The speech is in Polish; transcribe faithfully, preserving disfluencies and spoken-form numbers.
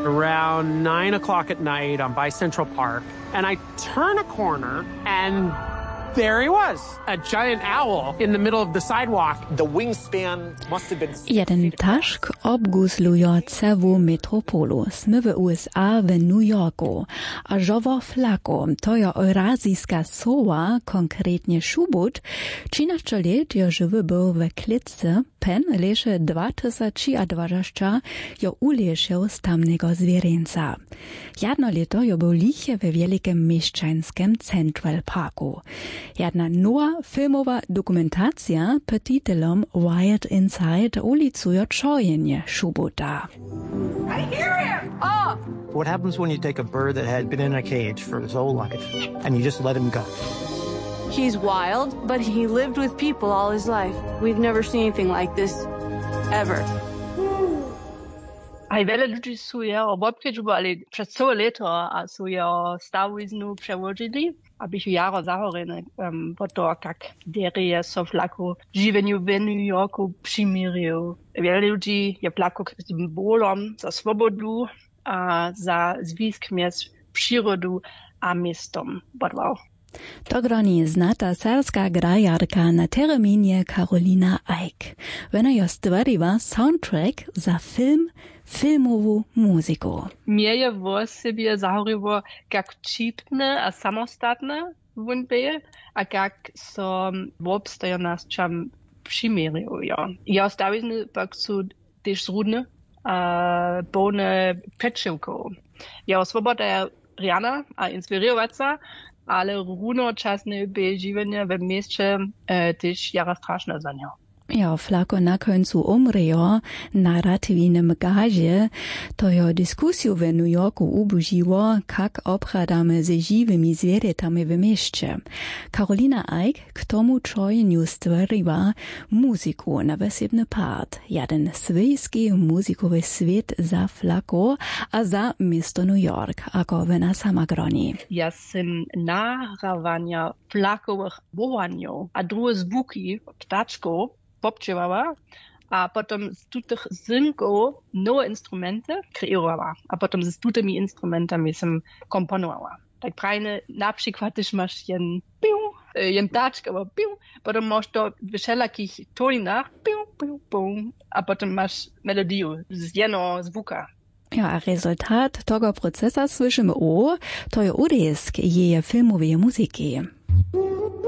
around nine o'clock at night. I'm by Central Park, and I turn a corner, and there he was, a giant owl in the middle of the sidewalk. The wingspan must have been... Jeden tašk obguzlujo cevu metropolu. Sme v U S A w New Yorku. A žovo flako, to je eurazijska sova, konkretnie šubut, trzynaście let jo żywy był w klitce, pen leše dwa tysiące dwadzieścia jo ulešił z tamnego zwierzęca. Jedno leto jo był liche we wielkim mieszczańskim Central Parku. Jedna nowa filmowa dokumentacja pod titulom Wild Inside ulicuje czojenie szubuta. I hear him! Oh! What happens when you take a bird that had been in a cage for his whole life and you just let him go? He's wild, but he lived with people all his life. We've never seen anything like this, ever. A wiele ludzi su jeho obkedžovali přes celé leto a su jeho staviznu převodili, abych jaro zahorene um, po to, jak derie so flako živeniu v New Yorku přimiril. Wiele ludzi je flako symbolom za svobodu a za związk między przyrodą a miastem. Bodwał. To groni znata serska grajarka na terminie Karolina Eick. Ona jo stwariła soundtrack za film, filmową muzyku. Mnie je w sobie zahoryło, jak cipne a samostatne wunbeje, a jak so wobstoją nas czam przymirują. Ja stawizny pak su też zrudne, a bone peczywką. Ja swoboda riana a inspirować sa, ale runočasne beživanje v mieście e, też jara straszne za nią. Ja, flako na końcu umrėjo narratywnym gazie, to jo dyskusju w New Yorku ubudziło, jak obchadamy ze żywymi zwierzętami w mieście. Karolina Eick k tomu czojeniu stworzyła muzyku na wesebny part. Jeden swojski muzykowy świat za flako, a za miasto New York, ako ona sama groni. Ja sam nahrawania flakowych wołaniów, a drugie zvuki ptaczków popčevala a potom z tutych zynków nowe instrumenty kreowała, a potom z tutymi instrumentami sam komponowała. Tak prajne, na przykład też masz jen piu, jen taczk, aber piu, potom masz to w wszelakich tonach, piu, piu, piu, a potom masz melodię z jedno zvuka. Ja, a rezultat tego procesa słyszymy o, to je urysk jej filmowej muzyki.